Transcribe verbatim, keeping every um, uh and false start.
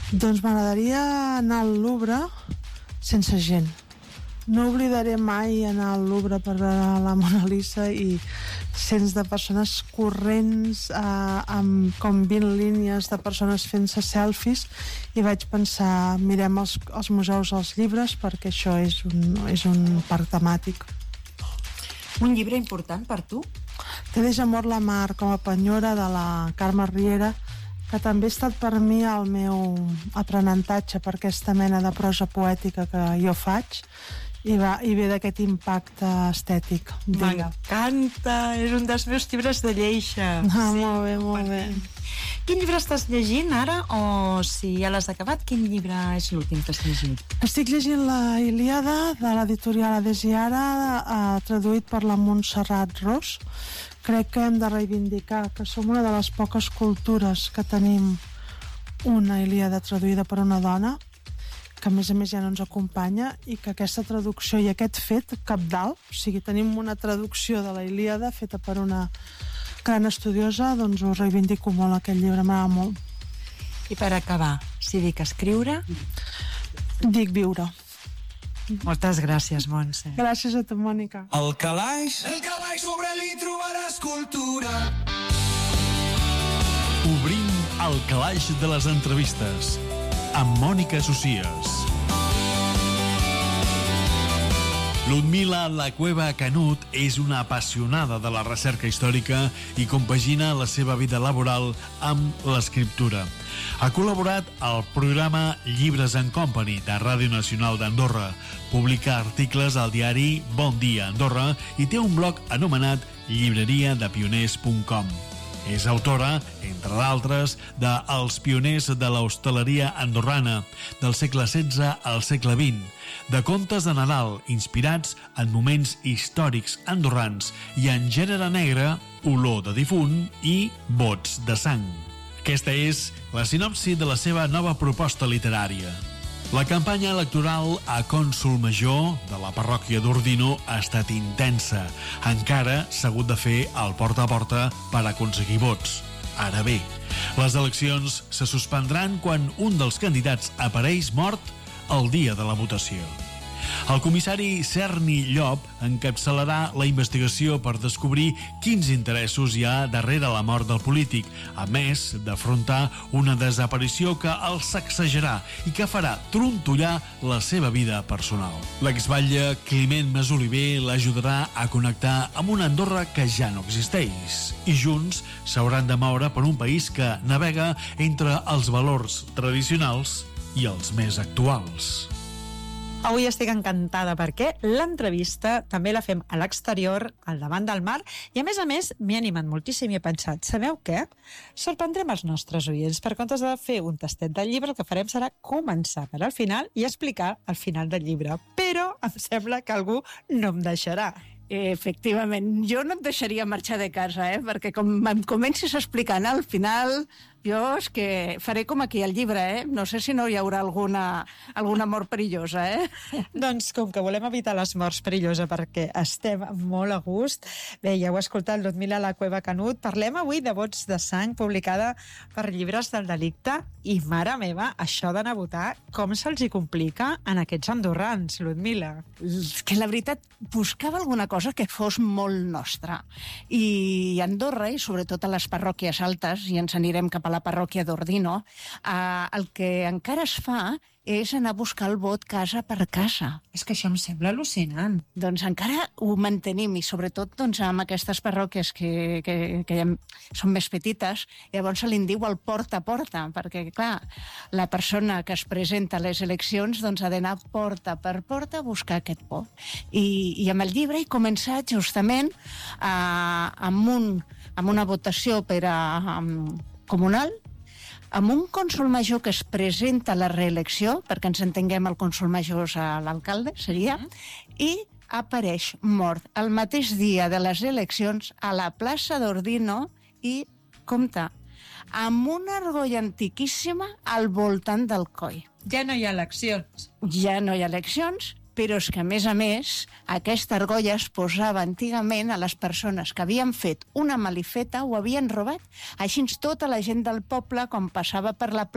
Doncs m'agradaria anar al Louvre sense gent. No oblidaré mai anar al Louvre per veure la Mona Lisa i cents de persones corrents eh, amb com vint línies de persones fent-se selfies, i vaig pensar, mirem els, els museus dels llibres, perquè això és un, és un parc temàtic. Un llibre important per tu? Te deixa mort la mar com a penyora, de la Carme Riera, que també ha estat per mi el meu aprenentatge per aquesta mena de prosa poètica que jo faig, i, va, i ve d'aquest impacte estètic. M'encanta, és un dels meus llibres de lleixa. Ah, sí, molt bé, molt bé. Quin llibre estàs llegint ara? O si ja l'has acabat, quin llibre és l'últim que has llegit? Estic llegint la Ilíada, de l'editorial Adesiara, eh, traduït per la Montserrat Ros. Crec que hem de reivindicar que som una de les poques cultures que tenim una Ilíada traduïda per una dona, que a més a més ja no ens acompanya, i que aquesta traducció i aquest fet cabdal, o sigui, tenim una traducció de la Ilíada feta per una gran estudiosa, doncs ho reivindico molt, aquest llibre m'agrada molt. I per acabar, si dic escriure... Dic viure. Moltes gràcies, Montse. Gràcies a tu, Mònica. El calaix, el calaix sobre li trobaràs cultura. Obrim el calaix de les entrevistes amb Mònica Socies. Ludmila La Cueva Canut és una apassionada de la recerca històrica i compagina la seva vida laboral amb l'escriptura. Ha col·laborat al programa Llibres and Company de Ràdio Nacional d'Andorra, publica articles al diari Bon Dia Andorra i té un blog anomenat llibreria de pioners punt com. És autora, entre d'altres, de Els pioners de l'hostaleria andorrana, del segle setze al segle vint, de contes de Nadal inspirats en moments històrics andorrans i en gènere negre, Olor de difunt i Bots de sang. Aquesta és la sinopsi de la seva nova proposta literària. La campanya electoral a cònsol major de la parròquia d'Ordino ha estat intensa. Encara s'ha hagut de fer el porta a porta per aconseguir vots. Ara bé, les eleccions se suspendran quan un dels candidats apareix mort el dia de la votació. El comissari Cerny Llop encapçalarà la investigació per descobrir quins interessos hi ha darrere la mort del polític, a més d'afrontar una desaparició que el sacsejarà i que farà trontollar la seva vida personal. L'exbatlle Climent Masoliver l'ajudarà a connectar amb una Andorra que ja no existeix, i junts s'hauran de moure per un país que navega entre els valors tradicionals i els més actuals. Avui estic encantada perquè l'entrevista també la fem a l'exterior, al davant del mar, i a més a més m'he animat moltíssim i he pensat, sabeu què? Sorprendrem els nostres oients, perquè en comptes de fer un tastet del llibre, el que farem serà començar per al final i explicar el final del llibre. Però em sembla que algú no em deixarà. Efectivament, jo no et deixaria marxar de casa, eh? Perquè com em comencis explicant al final, jo és que faré com aquí al llibre, eh? No sé si no hi haurà alguna, alguna mort perillosa, eh? Doncs com que volem evitar les morts perilloses perquè estem molt a gust, bé, ja heu escoltat Ludmila La Cueva Canut, parlem avui de Bots de sang, publicada per Llibres del Delicte, i mare meva, això d'anar a votar, com se'ls hi complica en aquests andorrans, Ludmila? Que la veritat, buscava alguna cosa que fos molt nostra. I Andorra, i sobretot a les parròquies altes, i ens anirem cap a la parròquia d'Ordino, eh, el que encara es fa és anar a buscar el vot casa per casa. És que això em sembla al·lucinant. Doncs encara ho mantenim, i sobretot doncs, amb aquestes parròquies que, que, que ja són més petites, llavors se li diu el porta a porta, perquè, clar, la persona que es presenta a les eleccions doncs, ha d'anar porta per porta a buscar aquest vot. I, i amb el llibre he començat justament eh, amb, un, amb una votació per a um, comunal, amb un cònsol major que es presenta a la reelecció, perquè ens entenguem, el cònsol major és l'alcalde, seria, i apareix mort el mateix dia de les eleccions a la plaça d'Ordino i, compte, amb una argolla antiquíssima al voltant del coll. Ja no hi ha eleccions. Ja no hi ha eleccions, però és que, a més a més, aquesta argolla es posava antigament a les persones que havien fet una malifeta o havien robat. Així tota la gent del poble, quan passava per la plaça,